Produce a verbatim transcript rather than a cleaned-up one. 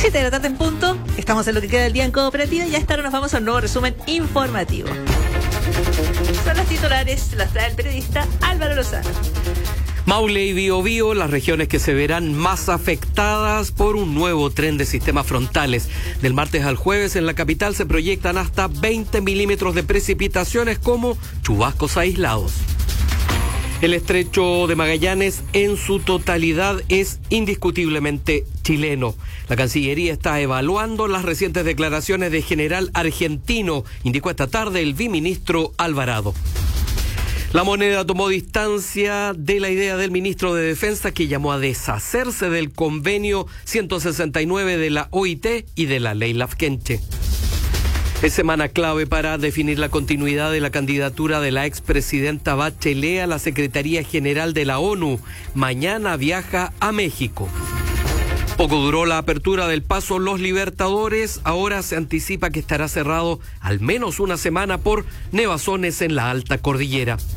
siete de la tarde en punto. Estamos en lo que queda del día en Cooperativa y a esta hora nos vamos a un nuevo resumen informativo. Son los titulares, las trae el periodista Álvaro Lozano. Maule y Biobío, las regiones que se verán más afectadas por un nuevo tren de sistemas frontales. Del martes al jueves en la capital se proyectan hasta veinte milímetros de precipitaciones como chubascos aislados. El estrecho de Magallanes en su totalidad es indiscutiblemente chileno. La Cancillería está evaluando las recientes declaraciones de general argentino, indicó esta tarde el viceministro Alvarado. La Moneda tomó distancia de la idea del ministro de Defensa que llamó a deshacerse del convenio ciento sesenta y nueve de la O I T y de la ley Lafkenche. Es semana clave para definir la continuidad de la candidatura de la expresidenta Bachelet a la Secretaría General de la ONU. Mañana viaja a México. Poco duró la apertura del Paso Los Libertadores. Ahora se anticipa que estará cerrado al menos una semana por nevazones en la alta cordillera.